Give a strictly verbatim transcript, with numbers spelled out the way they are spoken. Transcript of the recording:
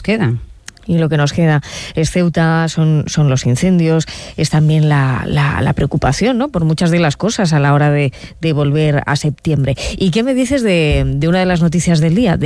queda. Y lo que nos queda es Ceuta, son, son los incendios, es también la, la, la preocupación, ¿no?, por muchas de las cosas a la hora de, de volver a septiembre. ¿Y qué me dices de, de una de las noticias del día? De